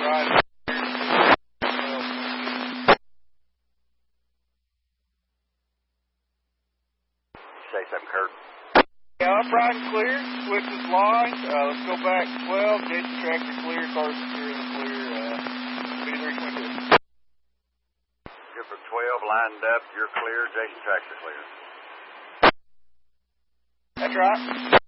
Right. Say something, Kurt. Yeah, I'm bright and clear. Swift is lined. Let's go back 12. Jason Tractor clear. Cars secure in the clear. B322. Good for 12, lined up. You're clear. Jason Tractor clear. That's right.